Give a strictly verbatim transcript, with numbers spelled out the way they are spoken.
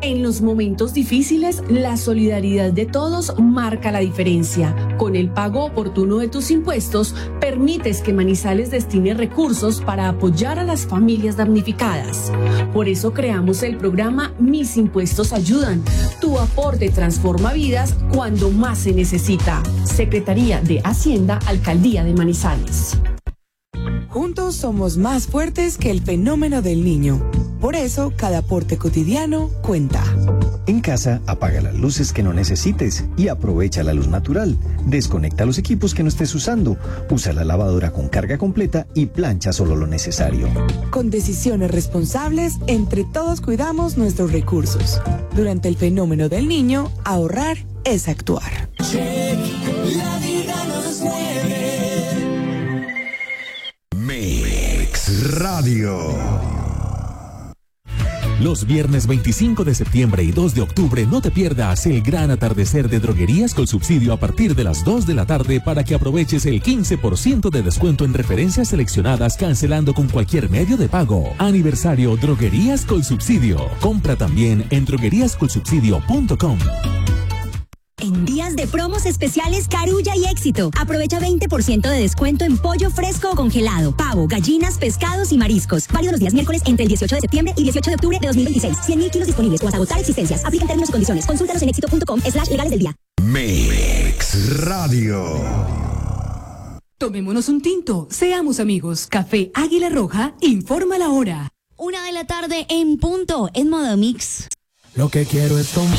En los momentos difíciles, la solidaridad de todos marca la diferencia. Con el pago oportuno de tus impuestos, permites que Manizales destine recursos para apoyar a las familias damnificadas. Por eso creamos el programa Mis Impuestos Ayudan. Tu aporte transforma vidas cuando más se necesita. Secretaría de Hacienda, Alcaldía de Manizales. Juntos somos más fuertes que el fenómeno del niño. Por eso, cada aporte cotidiano cuenta. En casa, apaga las luces que no necesites y aprovecha la luz natural. Desconecta los equipos que no estés usando. Usa la lavadora con carga completa y plancha solo lo necesario. Con decisiones responsables, entre todos cuidamos nuestros recursos. Durante el fenómeno del niño, ahorrar es actuar. Check, la vida nos mueve. Mix Radio. Los viernes veinticinco de septiembre y dos de octubre no te pierdas el gran atardecer de Droguerías con Subsidio a partir de las dos de la tarde para que aproveches el quince por ciento de descuento en referencias seleccionadas cancelando con cualquier medio de pago. Aniversario Droguerías con Subsidio. Compra también en droguerías con subsidio punto com. En días de promos especiales Carulla y Éxito. Aprovecha veinte por ciento de descuento en pollo fresco o congelado, pavo, gallinas, pescados y mariscos. Válido los días miércoles entre el dieciocho de septiembre y dieciocho de octubre de dos mil veintiséis. cien mil kilos disponibles o hasta agotar existencias. Aplican términos y condiciones. Consúltalos en éxito punto com slash legales del día. Mix Radio. Tomémonos un tinto. Seamos amigos. Café Águila Roja informa la hora. Una de la tarde en punto en modo mix. Lo que quiero es tomar.